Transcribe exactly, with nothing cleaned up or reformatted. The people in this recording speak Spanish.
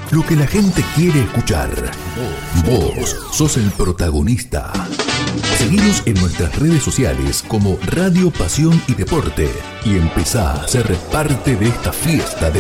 lo que la gente quiere escuchar. Vos sos el protagonista. Seguinos en nuestras redes sociales como Radio Pasión y Deporte y empezá a ser parte de esta fiesta de